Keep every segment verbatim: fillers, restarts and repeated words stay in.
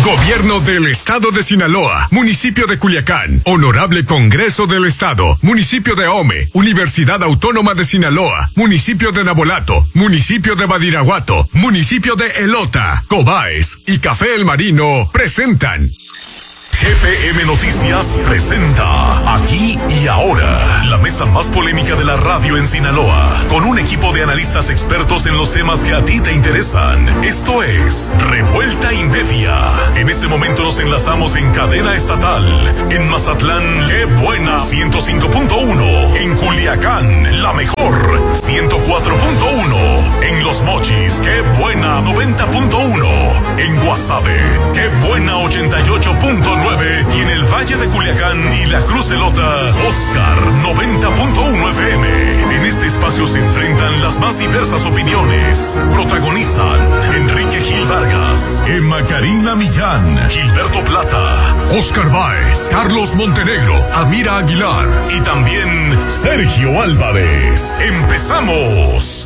Gobierno del Estado de Sinaloa, Municipio de Culiacán, Honorable Congreso del Estado, Municipio de Ome, Universidad Autónoma de Sinaloa, Municipio de Nabolato, Municipio de Badiraguato, Municipio de Elota, Cobaes y Café El Marino presentan G P M Noticias presenta Aquí y Ahora, la mesa más polémica de la radio en Sinaloa, con un equipo de analistas expertos en los temas que a ti te interesan. Esto es Revuelta y Media. En este momento nos enlazamos en cadena estatal. En Mazatlán, ¡qué buena! ciento cinco punto uno. En Culiacán, la mejor, ciento cuatro punto uno. En Los Mochis, ¡qué buena! noventa punto uno. En Guasave, ¡qué buena! ochenta y ocho punto nueve. Y en el Valle de Culiacán y la Cruz Elota, Oscar noventa punto uno F M. En este espacio se enfrentan las más diversas opiniones. Protagonizan Enrique Gil Vargas, Emma Karina Millán, Gilberto Plata, Oscar Báez, Carlos Montenegro, Amira Aguilar y también Sergio Álvarez. ¡Empezamos!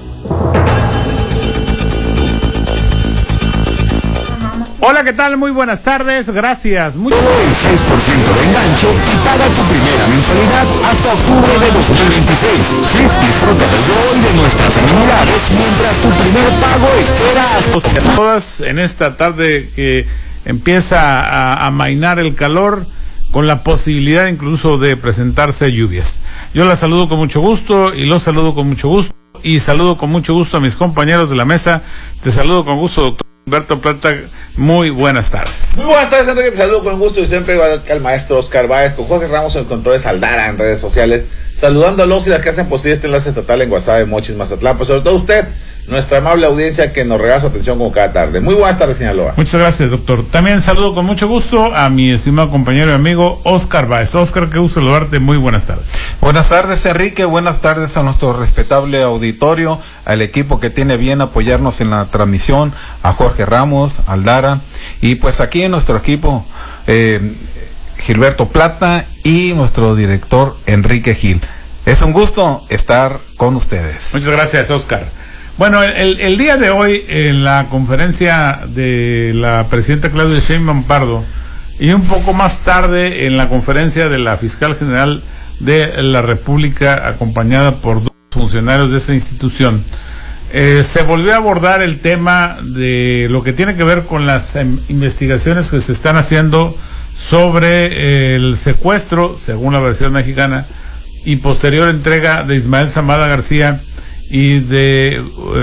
Hola, ¿qué tal? Muy buenas tardes, gracias. Muy... el seis por ciento de enganche y paga tu primera mensualidad hasta octubre de dos mil veintiséis. Sí, disfruta desde hoy de nuestras amenidades mientras tu primer pago espera hasta... Todas en esta tarde que empieza a amainar el calor, con la posibilidad incluso de presentarse lluvias. Yo la saludo con mucho gusto y los saludo con mucho gusto y saludo con mucho gusto a mis compañeros de la mesa. Te saludo con gusto, doctor Gilberto Plata. Muy buenas tardes. Muy buenas tardes, Enrique. Te saludo con gusto y siempre igual que al maestro Oscar Báez, con Jorge Ramos en el control de Saldara en redes sociales, saludando a los y las que hacen posible este enlace estatal en Guasave, Mochis, Mazatlán, pues sobre todo usted, nuestra amable audiencia que nos regala su atención como cada tarde. Muy buenas tardes, Sinaloa. Muchas gracias, doctor. También saludo con mucho gusto a mi estimado compañero y amigo Oscar Báez. Oscar, qué gusto saludarte. Muy buenas tardes. Buenas tardes, Enrique. Buenas tardes a nuestro respetable auditorio, al equipo que tiene bien apoyarnos en la transmisión, a Jorge Ramos, Aldara, y pues aquí en nuestro equipo, eh, Gilberto Plata y nuestro director Enrique Gil. Es un gusto estar con ustedes. Muchas gracias, Oscar. Bueno, el, el día de hoy, en la conferencia de la presidenta Claudia Sheinbaum Pardo, y un poco más tarde en la conferencia de la fiscal general de la República, acompañada por dos funcionarios de esa institución, eh, se volvió a abordar el tema de lo que tiene que ver con las eh, investigaciones que se están haciendo sobre eh, el secuestro, según la versión mexicana, y posterior entrega de Ismael Zamada García y de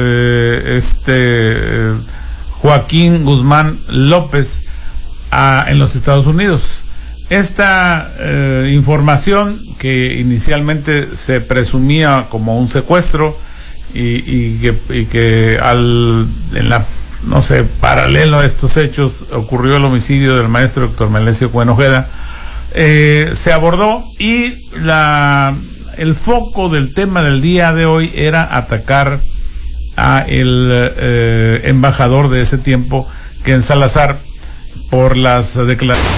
eh, este eh, Joaquín Guzmán López a, en los Estados Unidos. Esta eh, información, que inicialmente se presumía como un secuestro y, y que, y que al en la no sé paralelo a estos hechos ocurrió el homicidio del maestro Héctor Melesio Cuen Ojeda, eh, se abordó, y la el foco del tema del día de hoy era atacar a el eh, embajador de ese tiempo, Ken Salazar, por las declaraciones.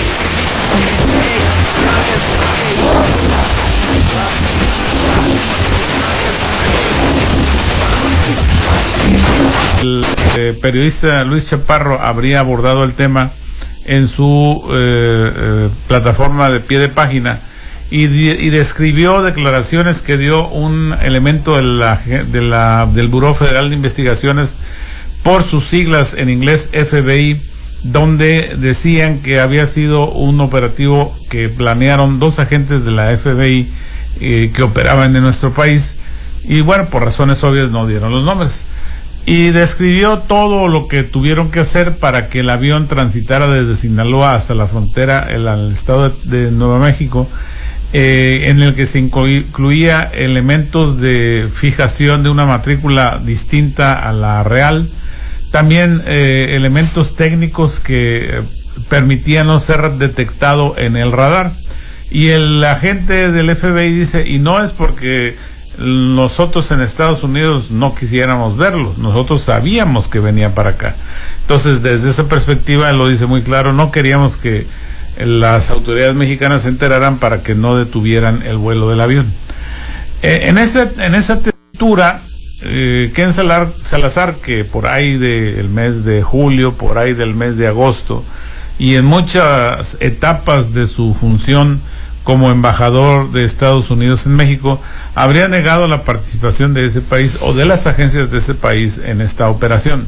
El eh, periodista Luis Chaparro habría abordado el tema en su eh, eh, plataforma de pie de página, y, y describió declaraciones que dio un elemento de la, de la, del Buró Federal de Investigaciones, por sus siglas en inglés F B I, donde decían que había sido un operativo que planearon dos agentes de la F B I eh, que operaban en nuestro país, y bueno, por razones obvias no dieron los nombres. Y describió todo lo que tuvieron que hacer para que el avión transitara desde Sinaloa hasta la frontera, el, el estado de, de Nuevo México, eh, en el que se incluía elementos de fijación de una matrícula distinta a la real, también eh, elementos técnicos que permitían no ser detectado en el radar. Y el agente del F B I dice, y no es porque nosotros en Estados Unidos no quisiéramos verlo, nosotros sabíamos que venía para acá. Entonces, desde esa perspectiva, él lo dice muy claro, no queríamos que las autoridades mexicanas se enteraran para que no detuvieran el vuelo del avión. Eh, en esa en esa textura eh, Ken Salazar, que por ahí del mes de julio, por ahí del mes de agosto, y en muchas etapas de su función como embajador de Estados Unidos en México, habría negado la participación de ese país o de las agencias de ese país en esta operación.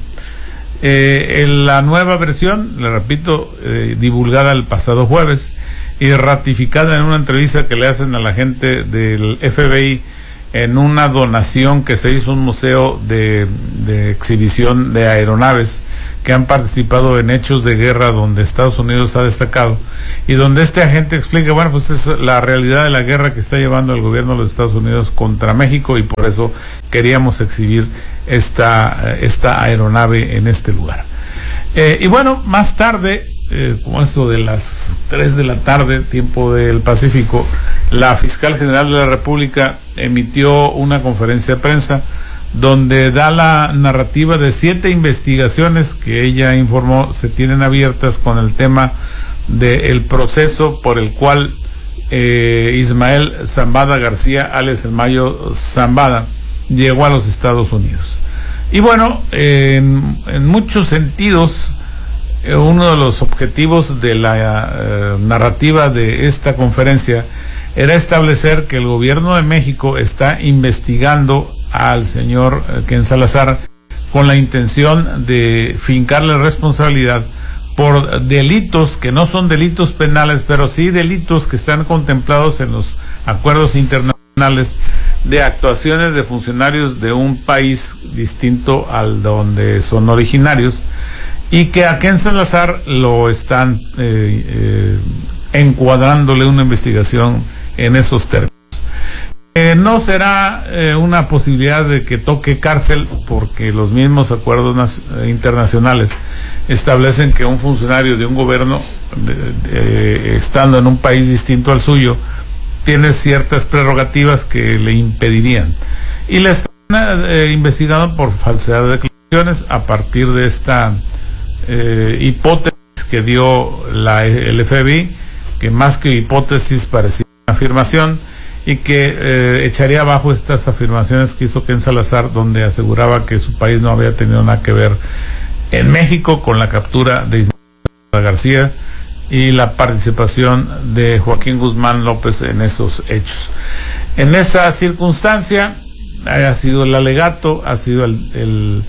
Eh, en la nueva versión, le repito, eh, divulgada el pasado jueves y ratificada en una entrevista que le hacen a la gente del F B I en una donación que se hizo a un museo de, de exhibición de aeronaves que han participado en hechos de guerra donde Estados Unidos ha destacado, y donde este agente explica, bueno, pues es la realidad de la guerra que está llevando el gobierno de los Estados Unidos contra México, y por eso queríamos exhibir esta, esta aeronave en este lugar. Eh, y bueno, más tarde, eh, como eso de las tres de la tarde, tiempo del Pacífico, la fiscal general de la República emitió una conferencia de prensa donde da la narrativa de siete investigaciones que ella informó se tienen abiertas con el tema del proceso por el cual eh, Ismael Zambada García, alias el Mayo Zambada, llegó a los Estados Unidos. Y bueno, eh, en, en muchos sentidos, eh, uno de los objetivos de la eh, narrativa de esta conferencia era establecer que el gobierno de México está investigando al señor Ken Salazar con la intención de fincarle responsabilidad por delitos que no son delitos penales, pero sí delitos que están contemplados en los acuerdos internacionales de actuaciones de funcionarios de un país distinto al donde son originarios, y que a Ken Salazar lo están eh, eh, encuadrándole una investigación en esos términos. Eh, no será eh, una posibilidad de que toque cárcel, porque los mismos acuerdos eh, internacionales establecen que un funcionario de un gobierno, de, de, estando en un país distinto al suyo, tiene ciertas prerrogativas que le impedirían. Y le están eh, investigando por falsedad de declaraciones a partir de esta eh, hipótesis que dio la, el F B I, que más que hipótesis parecía una afirmación, y que eh, echaría abajo estas afirmaciones que hizo Ken Salazar, donde aseguraba que su país no había tenido nada que ver en México con la captura de Ismael García y la participación de Joaquín Guzmán López en esos hechos. En esta circunstancia ha sido el alegato, ha sido el, el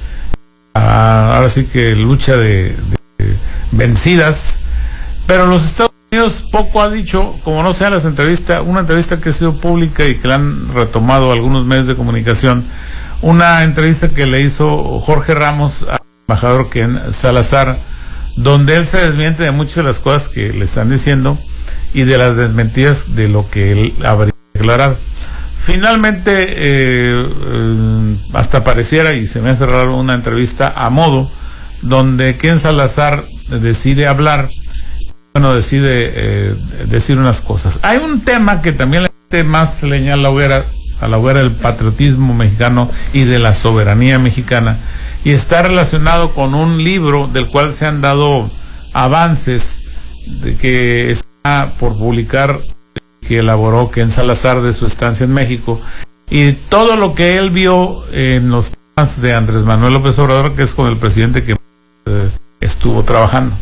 a, ahora sí que lucha de, de vencidas, pero los Estados Unidos poco ha dicho, como no sea las entrevistas, una entrevista que ha sido pública y que la han retomado algunos medios de comunicación, una entrevista que le hizo Jorge Ramos al embajador Ken Salazar, donde él se desmiente de muchas de las cosas que le están diciendo y de las desmentidas de lo que él habría declarado. Finalmente, eh, eh, hasta pareciera, y se me hace raro, una entrevista a modo, donde Ken Salazar decide hablar, bueno, decide eh, decir unas cosas. Hay un tema que también le mete más leña a la hoguera, a la hoguera del patriotismo mexicano y de la soberanía mexicana, y está relacionado con un libro del cual se han dado avances, de que está por publicar, que elaboró Ken Salazar de su estancia en México, y todo lo que él vio en los temas de Andrés Manuel López Obrador, que es con el presidente que eh, estuvo trabajando.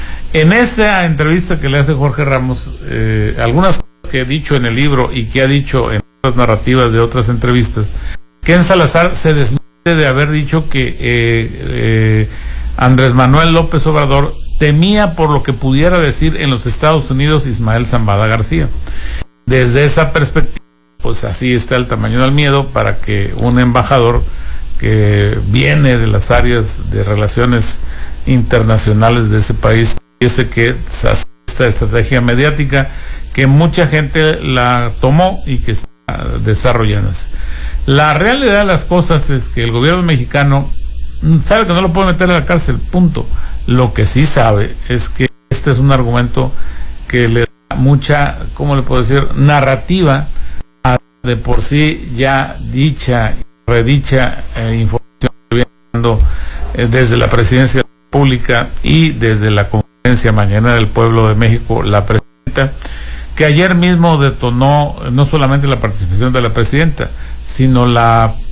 En esa entrevista que le hace Jorge Ramos, eh, algunas cosas que he dicho en el libro y que ha dicho en otras narrativas de otras entrevistas, Ken Salazar se desmiente de haber dicho que eh, eh, Andrés Manuel López Obrador temía por lo que pudiera decir en los Estados Unidos Ismael Zambada García. Desde esa perspectiva, pues así está el tamaño del miedo para que un embajador que viene de las áreas de relaciones internacionales de ese país, piense que esta estrategia mediática que mucha gente la tomó y que está desarrollándose. La realidad de las cosas es que el gobierno mexicano sabe que no lo puede meter en la cárcel, punto. Lo que sí sabe es que este es un argumento que le da mucha, ¿cómo le puedo decir?, narrativa a de por sí ya dicha y redicha eh, información que viene dando eh, desde la Presidencia de la República y desde la Conferencia Mañanera del Pueblo de México, la presidenta, que ayer mismo detonó no solamente la participación de la presidenta, sino la participación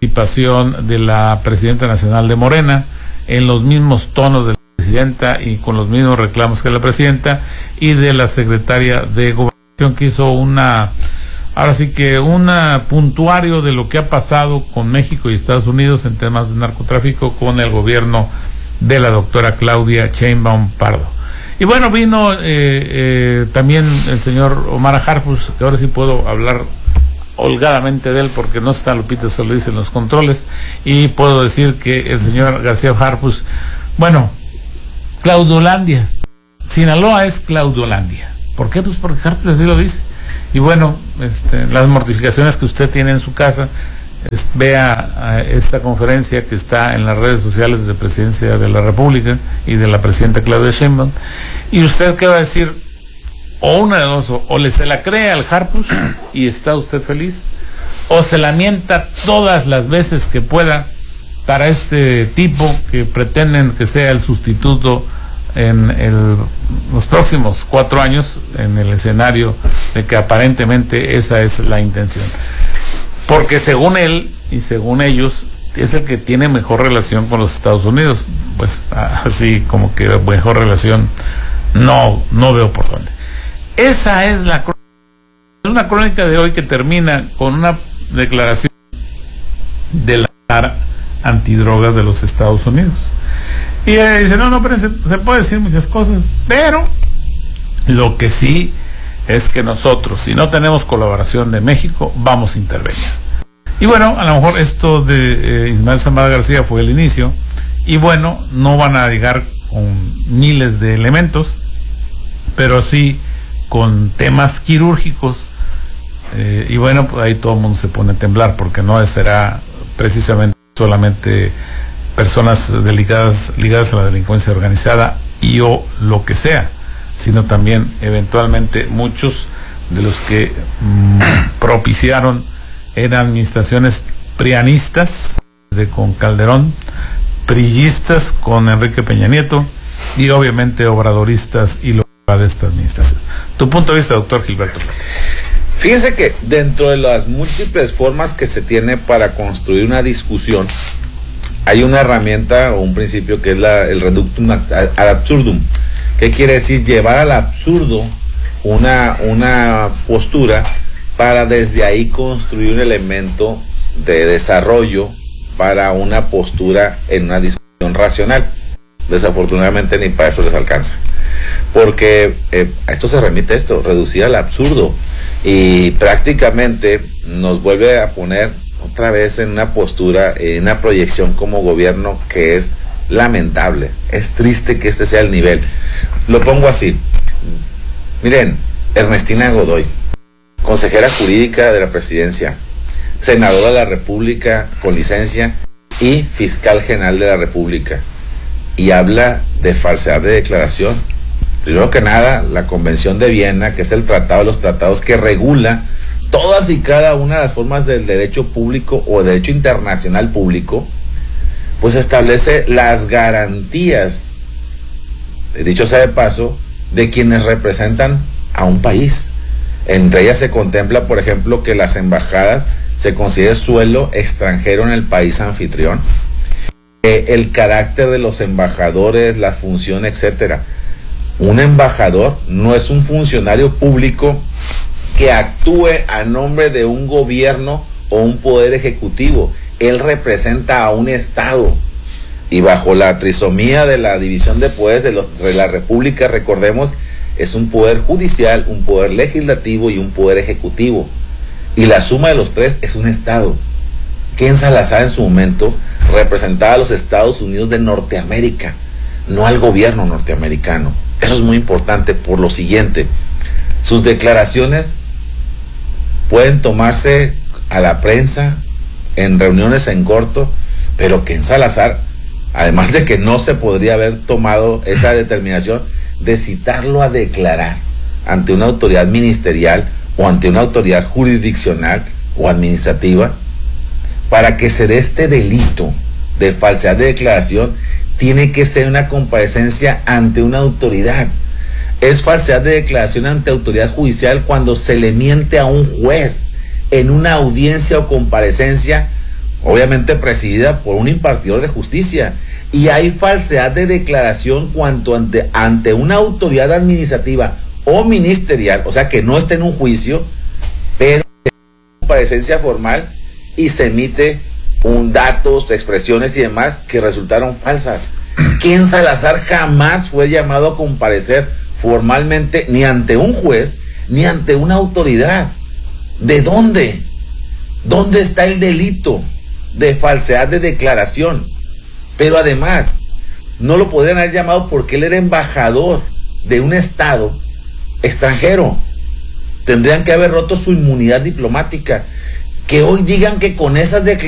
participación de la presidenta nacional de Morena, en los mismos tonos de la presidenta y con los mismos reclamos que la presidenta, y de la secretaria de Gobernación, que hizo una, ahora sí que un puntuario de lo que ha pasado con México y Estados Unidos en temas de narcotráfico con el gobierno de la doctora Claudia Sheinbaum Pardo. Y bueno, vino eh, eh, también el señor Omar Harfuch, que ahora sí puedo hablar holgadamente de él porque no está Lupita Solís en los controles, y puedo decir que el señor García Harfuch, bueno, Claudolandia, Sinaloa es Claudolandia. ¿Por qué? Pues porque Harfuch así lo dice. Y bueno, este, las mortificaciones que usted tiene en su casa, es, vea eh, esta conferencia que está en las redes sociales de Presidencia de la República y de la presidenta Claudia Sheinbaum, y usted qué va a decir, o una de dos, o, o le se la cree al Harfuch y está usted feliz, o se la mienta todas las veces que pueda para este tipo que pretenden que sea el sustituto en el, los próximos cuatro años en el escenario de que aparentemente esa es la intención. Porque según él y según ellos es el que tiene mejor relación con los Estados Unidos. Pues así como que mejor relación no, no veo por dónde. Esa es la crónica. Es una crónica de hoy que termina con una declaración de la antidrogas de los Estados Unidos. Y ella dice, no, no, pero se, se puede decir muchas cosas, pero lo que sí es que nosotros, si no tenemos colaboración de México, vamos a intervenir. Y bueno, a lo mejor esto de eh, Ismael Zambada García fue el inicio, y bueno, no van a llegar con miles de elementos, pero sí con temas quirúrgicos, eh, y bueno, pues ahí todo el mundo se pone a temblar, porque no será precisamente solamente personas delicadas, ligadas a la delincuencia organizada y o lo que sea, sino también eventualmente muchos de los que mmm, propiciaron eran administraciones prianistas, desde con Calderón, priistas con Enrique Peña Nieto, y obviamente obradoristas y lo de esta administración. Tu punto de vista, doctor Gilberto. Fíjense que dentro de las múltiples formas que se tiene para construir una discusión, hay una herramienta o un principio que es la, el reductum ad absurdum. ¿Qué quiere decir? Llevar al absurdo una, una postura para desde ahí construir un elemento de desarrollo para una postura en una discusión racional. Desafortunadamente ni para eso les alcanza, porque eh, a esto se remite esto, reducir al absurdo, y prácticamente nos vuelve a poner otra vez en una postura, en una proyección como gobierno que es lamentable. Es triste que este sea el nivel. Lo pongo así. Miren, Ernestina Godoy, consejera jurídica de la presidencia, senadora de la República con licencia y fiscal general de la República, y habla de falsedad de declaración. Primero que nada, la Convención de Viena, que es el tratado de los tratados que regula todas y cada una de las formas del derecho público o derecho internacional público, pues establece las garantías, dicho sea de paso, de quienes representan a un país. Entre ellas se contempla, por ejemplo, que las embajadas se considere suelo extranjero en el país anfitrión, eh, el carácter de los embajadores, la función, etcétera. Un embajador no es un funcionario público que actúe a nombre de un gobierno o un poder ejecutivo. Él representa a un Estado, y bajo la trisomía de la división de poderes de, los, de la República, recordemos, es un poder judicial, un poder legislativo y un poder ejecutivo, y la suma de los tres es un Estado. Ken Salazar en su momento representaba a los Estados Unidos de Norteamérica, no al gobierno norteamericano. Eso es muy importante por lo siguiente: sus declaraciones pueden tomarse a la prensa, en reuniones en corto, pero Ken Salazar, además de que no se podría haber tomado esa determinación de citarlo a declarar ante una autoridad ministerial o ante una autoridad jurisdiccional o administrativa, para que se dé este delito de falsedad de declaración, tiene que ser una comparecencia ante una autoridad. Es falsedad de declaración ante autoridad judicial cuando se le miente a un juez en una audiencia o comparecencia obviamente presidida por un impartidor de justicia, y hay falsedad de declaración cuanto ante, ante una autoridad administrativa o ministerial, o sea que no está en un juicio, pero comparecencia formal y se emite un datos, expresiones y demás que resultaron falsas. Ken Salazar jamás fue llamado a comparecer formalmente ni ante un juez ni ante una autoridad. ¿De dónde? ¿Dónde está el delito de falsedad de declaración? Pero además, no lo podrían haber llamado porque él era embajador de un estado extranjero. Tendrían que haber roto su inmunidad diplomática. Que hoy digan que con esas declaraciones